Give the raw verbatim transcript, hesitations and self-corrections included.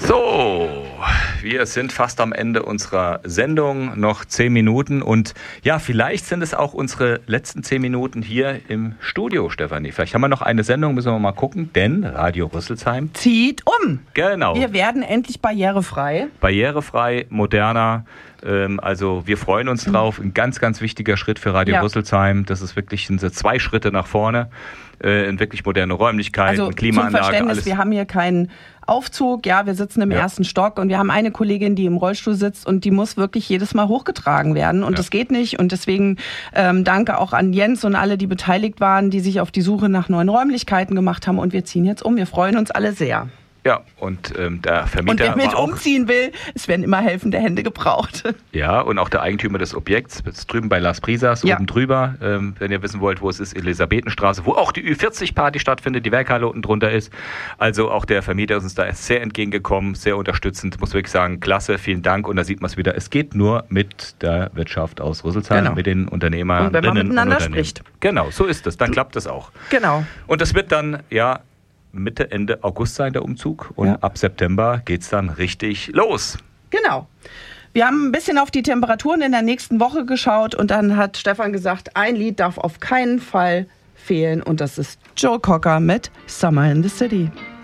So, wir sind fast am Ende unserer Sendung, noch zehn Minuten und ja, vielleicht sind es auch unsere letzten zehn Minuten hier im Studio, Stefanie. Vielleicht haben wir noch eine Sendung, müssen wir mal gucken, denn Radio Rüsselsheim zieht um. Genau. Wir werden endlich barrierefrei. Barrierefrei, moderner. Also wir freuen uns drauf. Ein ganz, ganz wichtiger Schritt für Radio ja. Rüsselsheim. Das ist wirklich sind zwei Schritte nach vorne. In wirklich moderne Räumlichkeiten, also Klimaanlage. Zum Verständnis, alles. Wir haben hier keinen Aufzug. Ja, wir sitzen im ja. ersten Stock und wir haben eine Kollegin, die im Rollstuhl sitzt und die muss wirklich jedes Mal hochgetragen werden. Und ja. das geht nicht. Und deswegen ähm, danke auch an Jens und alle, die beteiligt waren, die sich auf die Suche nach neuen Räumlichkeiten gemacht haben. Und wir ziehen jetzt um. Wir freuen uns alle sehr. Ja, und ähm, der Vermieter Und wer mit war auch, umziehen will, es werden immer helfende Hände gebraucht. Ja, und auch der Eigentümer des Objekts, ist drüben bei Las Brisas, ja. oben drüber, ähm, wenn ihr wissen wollt, wo es ist, Elisabethenstraße, wo auch die Ü vierzig Party stattfindet, die Werkhalle unten drunter ist. Also auch der Vermieter ist uns da sehr entgegengekommen, sehr unterstützend, muss wirklich sagen, klasse, vielen Dank. Und da sieht man es wieder, es geht nur mit der Wirtschaft aus Rüsselsheim, genau. mit den Unternehmern. Und wenn man miteinander spricht. Genau, so ist es, dann klappt es auch. Genau. Und das wird dann, ja, Mitte, Ende August sein, der Umzug. Und ja. ab September geht es dann richtig los. Genau. Wir haben ein bisschen auf die Temperaturen in der nächsten Woche geschaut und dann hat Stefan gesagt, ein Lied darf auf keinen Fall fehlen und das ist Joe Cocker mit Summer in the City.